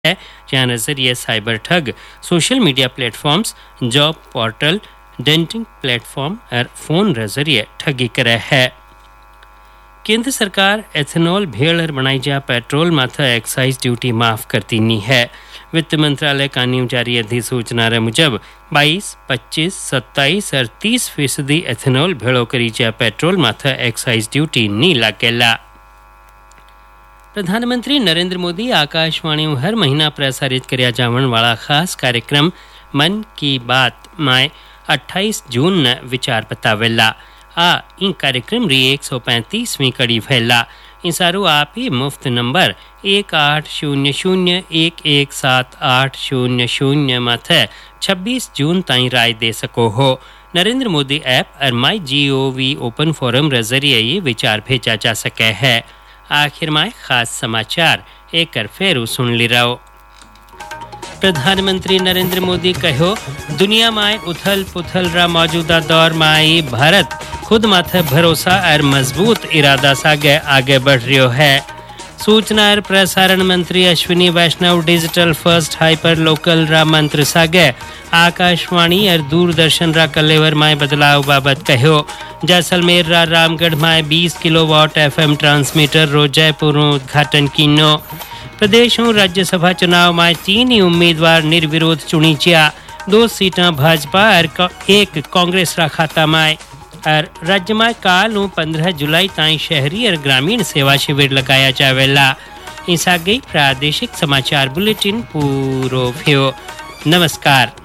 है, जहां नजरिए साइबर ठग social media platforms, job portal, denting platform और फोन जरिए ठगी करे है। केंद्र सरकार एथेनॉल भेड़ बनाई जा पेट्रोल माथा एक्साइज ड्यूटी माफ करती नहीं है। वित्त मंत्रालय का न्यू जारी अधिसूचना मुजब 22, 25, 27 और 30% एथेनॉल भेड़ो करी जा पेट्रोल माथा एक्साइज ड्यूटी नहीं लागेला। प्रधानमंत्री नरेंद्र मोदी आकाशवाणी हर महीना प्रसारित करया जावण वाला खास कार्यक्रम मन की बात में 28 जून न विचार बतावेला। इन कार्यक्रम री 135वीं कड़ी फैला। सारू आप ही मुफ्त नंबर 1800117800 माथे 26 जून ताईं राय दे सको हो। नरेंद्र मोदी ऐप और माई GOV ओपन फोरम जरिए ये विचार भेजा जा सके है। आखिर में खास समाचार एक फेर सुन ली रहो। प्रधानमंत्री नरेंद्र मोदी कहो, दुनिया में उथल पुथल रा मौजूदा दौर में भारत खुद माथे भरोसा और मजबूत इरादा सागे आगे बढ़ रही है। सूचना और प्रसारण मंत्री अश्विनी वैष्णव डिजिटल फर्स्ट हाइपर लोकल रा मंत्र सागे आकाशवाणी और दूरदर्शन रा कलेवर में बदलाव बाबत कहो। जैसलमेर रा रामगढ़ में 20 किलोवाट FM ट्रांसमीटर रो जयपुर उद्घाटन कीनो। प्रदेश राज्यसभा चुनाव में 3 उम्मीदवार निर्विरोध चुनी जा। 2 सीटां भाजपा और 1 कांग्रेस रा खाता में। और राज्य में काल 15 जुलाई ताईं शहरी और ग्रामीण सेवा शिविर लगाया जावेला। इस आगे प्रादेशिक समाचार बुलेटिन पूरो थियो। नमस्कार।